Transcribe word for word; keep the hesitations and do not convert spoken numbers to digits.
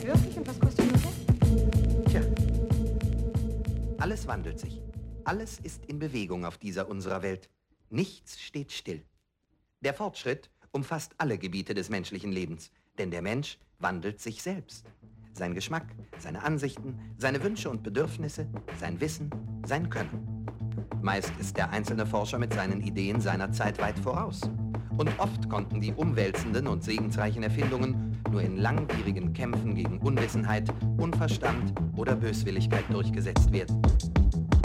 wirklich? Und was kostet Minute? Tja, alles wandelt sich. Alles ist in Bewegung auf dieser unserer Welt. Nichts steht still. Der Fortschritt umfasst alle Gebiete des menschlichen Lebens, denn der Mensch wandelt sich selbst. Sein Geschmack, seine Ansichten, seine Wünsche und Bedürfnisse, sein Wissen, sein Können. Meist ist der einzelne Forscher mit seinen Ideen seiner Zeit weit voraus. Und oft konnten die umwälzenden und segensreichen Erfindungen nur in langwierigen Kämpfen gegen Unwissenheit, Unverstand oder Böswilligkeit durchgesetzt werden.